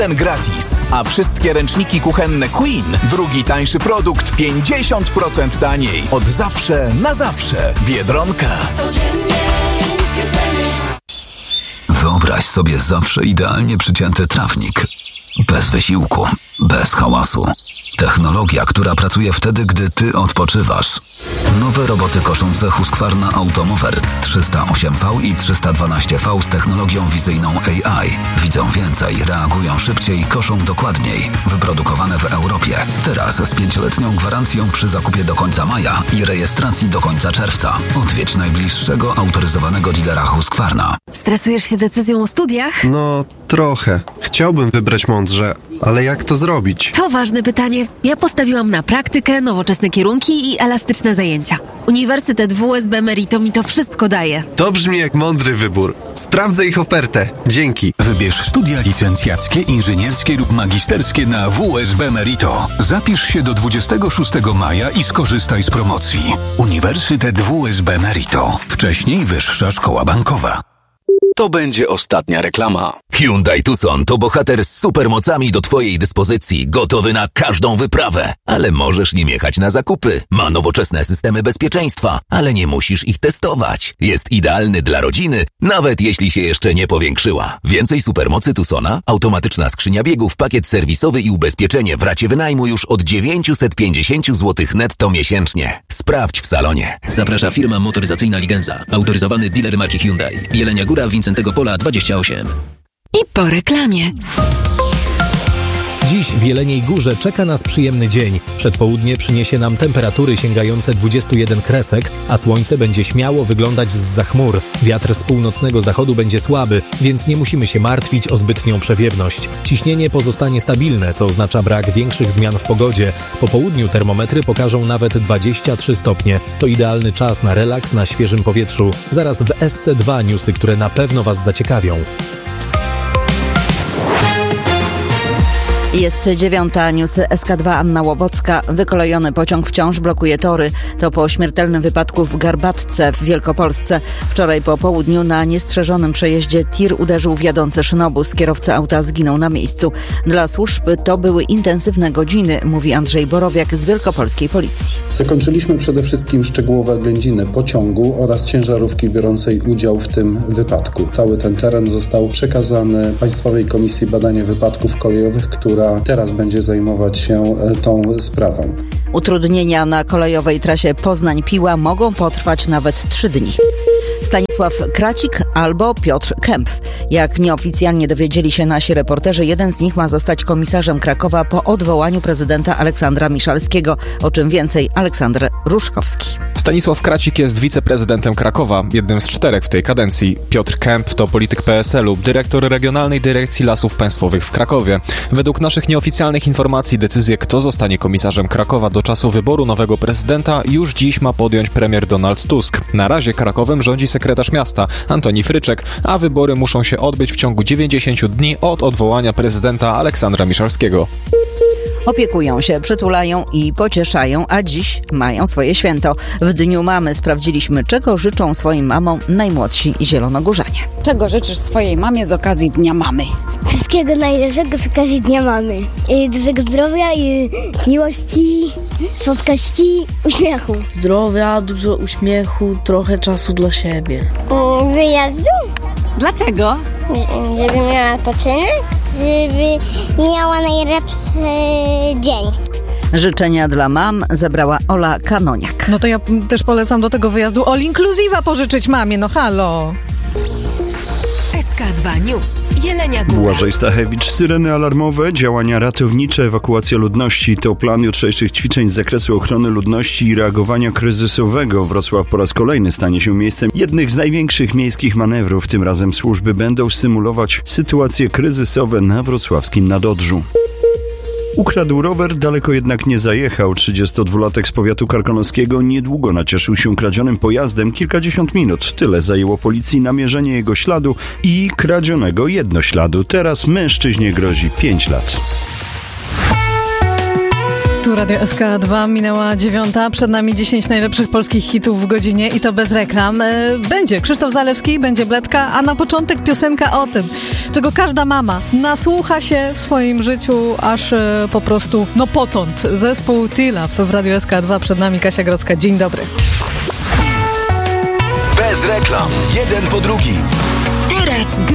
Ten gratis, a wszystkie ręczniki kuchenne Queen, drugi tańszy produkt 50% taniej. Od zawsze na zawsze. Biedronka. Codziennie niskie ceny. Wyobraź sobie zawsze idealnie przycięty trawnik. Bez wysiłku, bez hałasu. Technologia, która pracuje wtedy, gdy ty odpoczywasz. Nowe roboty koszące Husqvarna Automower 308V i 312V z technologią wizyjną AI. Widzą więcej, reagują szybciej, koszą dokładniej. Wyprodukowane w Europie. Teraz z 5-letnią gwarancją przy zakupie do końca maja i rejestracji do końca czerwca. Odwiedź najbliższego autoryzowanego dealera Husqvarna. Stresujesz się decyzją o studiach? No, trochę. Chciałbym wybrać mądrze, ale jak to zrobić? To ważne pytanie. Ja postawiłam na praktykę, nowoczesne kierunki i elastyczne zajęcia. Uniwersytet WSB Merito mi to wszystko daje. To brzmi jak mądry wybór. Sprawdzę ich ofertę. Dzięki. Wybierz studia licencjackie, inżynierskie lub magisterskie na WSB Merito. Zapisz się do 26 maja i skorzystaj z promocji. Uniwersytet WSB Merito. Wcześniej Wyższa Szkoła Bankowa. To będzie ostatnia reklama. Hyundai Tucson to bohater z supermocami do twojej dyspozycji, gotowy na każdą wyprawę. Ale możesz nim jechać na zakupy. Ma nowoczesne systemy bezpieczeństwa, ale nie musisz ich testować. Jest idealny dla rodziny, nawet jeśli się jeszcze nie powiększyła. Więcej supermocy Tucsona, automatyczna skrzynia biegów, pakiet serwisowy i ubezpieczenie w racie wynajmu już od 950 zł netto miesięcznie. Sprawdź w salonie. Zaprasza firma motoryzacyjna Ligenza. Autoryzowany dealer marki Hyundai. Jelenia Góra, Wincentego Pola 28. I po reklamie. Dziś w Jeleniej Górze czeka nas przyjemny dzień. Przedpołudnie przyniesie nam temperatury sięgające 21 kresek, a słońce będzie śmiało wyglądać zza chmur. Wiatr z północnego zachodu będzie słaby, więc nie musimy się martwić o zbytnią przewiewność. Ciśnienie pozostanie stabilne, co oznacza brak większych zmian w pogodzie. Po południu termometry pokażą nawet 23 stopnie. To idealny czas na relaks na świeżym powietrzu. Zaraz w SC2 newsy, które na pewno Was zaciekawią. Jest 9. News SK2 Anna Łobocka. Wykolejony pociąg wciąż blokuje tory. To po śmiertelnym wypadku w Garbatce w Wielkopolsce. Wczoraj po południu na niestrzeżonym przejeździe tir uderzył w jadący szynobus. Kierowca auta zginął na miejscu. Dla służb to były intensywne godziny, mówi Andrzej Borowiak z wielkopolskiej policji. Zakończyliśmy przede wszystkim szczegółowe oględziny pociągu oraz ciężarówki biorącej udział w tym wypadku. Cały ten teren został przekazany Państwowej Komisji Badania Wypadków Kolejowych, która teraz będzie zajmować się tą sprawą. Utrudnienia na kolejowej trasie Poznań-Piła mogą potrwać nawet 3 dni. Stanisław Kracik albo Piotr Kempf. Jak nieoficjalnie dowiedzieli się nasi reporterzy, jeden z nich ma zostać komisarzem Krakowa po odwołaniu prezydenta Aleksandra Miszalskiego. O czym więcej Aleksander Ruszkowski. Stanisław Kracik jest wiceprezydentem Krakowa, jednym z 4 w tej kadencji. Piotr Kempf to polityk PSL-u, dyrektor Regionalnej Dyrekcji Lasów Państwowych w Krakowie. Według naszych nieoficjalnych informacji decyzję, kto zostanie komisarzem Krakowa do czasu wyboru nowego prezydenta, już dziś ma podjąć premier Donald Tusk. Na razie Krakowem rządzi sekretarz miasta Antoni Fryczek, a wybory muszą się odbyć w ciągu 90 dni od odwołania prezydenta Aleksandra Miszalskiego. Opiekują się, przytulają i pocieszają, a dziś mają swoje święto. W Dniu Mamy sprawdziliśmy, czego życzą swoim mamom najmłodsi zielonogórzanie. Czego życzysz swojej mamie z okazji Dnia Mamy? Wszystkiego najlepszego z okazji Dnia Mamy. Dużego zdrowia i miłości, słodkości, uśmiechu. Zdrowia, dużo uśmiechu, trochę czasu dla siebie. Wyjazdu? Dlaczego? Żeby miała odpoczynek, żeby miała najlepszy dzień. Życzenia dla mam zebrała Ola Kanoniak. No to ja też polecam do tego wyjazdu all inclusive'a pożyczyć mamie, no halo. SK2 News. Jelenia Góra. Błażej Stachewicz. Syreny alarmowe, działania ratownicze, ewakuacja ludności to plan jutrzejszych ćwiczeń z zakresu ochrony ludności i reagowania kryzysowego. Wrocław po raz kolejny stanie się miejscem jednych z największych miejskich manewrów. Tym razem służby będą symulować sytuacje kryzysowe na wrocławskim Nadodrzu. Ukradł rower, daleko jednak nie zajechał. 32-latek z powiatu karkonoskiego niedługo nacieszył się kradzionym pojazdem. Kilkadziesiąt minut. Tyle zajęło policji namierzenie jego śladu i kradzionego jednośladu. Teraz mężczyźnie grozi 5 lat. Tu Radio SK2, minęła 9:00, przed nami 10 najlepszych polskich hitów w godzinie i to bez reklam. Będzie Krzysztof Zalewski, będzie Bledka, a na początek piosenka o tym, czego każda mama nasłucha się w swoim życiu, aż po prostu, potąd. Zespół Tilaf w Radio SK2, przed nami Kasia Grodzka. Dzień dobry. Bez reklam. Jeden po drugim. Teraz